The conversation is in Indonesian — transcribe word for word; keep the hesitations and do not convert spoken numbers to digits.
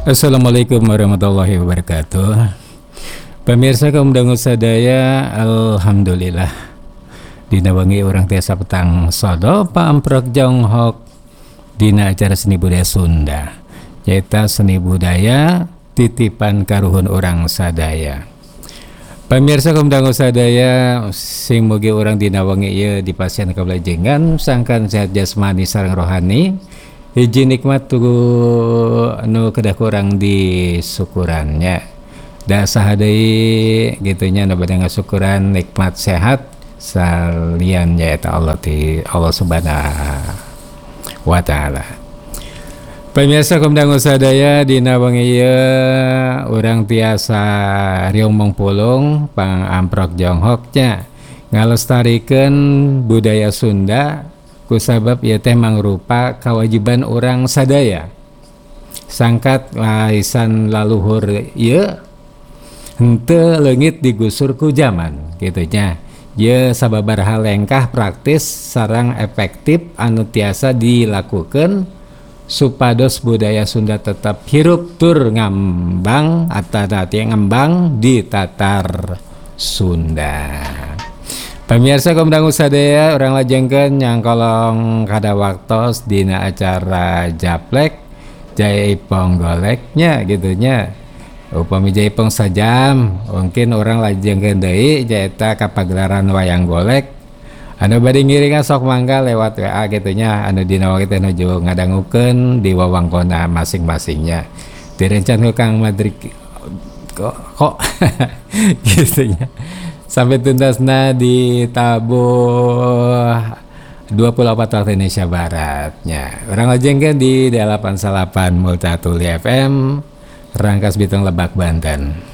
Assalamualaikum warahmatullahi wabarakatuh. Pemirsa kaum dangu sadaya, alhamdulillah dina wengi urang tiasa petang sodo paamprok jonghok dina acara seni budaya Sunda. Nyaeta seni budaya titipan karuhun urang sadaya. Pemirsa kaum dangu sadaya, sing mugi urang dina wengi ieu dipasieun kablajengan sangkan sehat jasmani sareng rohani. Hiji nikmat tugu anu kedah kurang di syukurannya. Da saha deui gitunya nu bade ngasukuran nikmat sehat salian nyaeta Allah ti Allah Subhanahu wa taala. Pemirsa kaum dangu sadaya dina wengi ieu urang tiasa riung mangpulung pangamprok jonghoknya ngalestarikeun budaya Sunda. Kusabab ieu teh mangrupa kewajiban orang sadaya. Sangkat warisan laluhur ieu henteu leungit digusur ku zaman gitunya. Ieu sababaraha lengkah praktis sareng efektif anu tiasa dilakukeun supados budaya Sunda tetap hirup tur ngambang atau ngembang di tatar Sunda. Pemirsa kaum dangu sadaya, urang lajengkeun nyangkolong kada waktos dina acara Japlek Jaipong goleknya gitunya. Upami Jaipong sajam, mungkin orang lajengkeun deui nyaeta kapagelaran wayang golek. Anu bade ngiringan sok mangga lewat W A gitunya, anu dina waktu teh nuju ngadangukeun di wewengkonna masing-masingnya. Direncan ku Kang Madrik kok kok gitunya. Sampai tuntasna di tabuh dua puluh empat waktu Indonesia Baratnya. Orang lajengkeun di delapan puluh delapan Multatuli F M Rangkas Bitung Lebak Banten.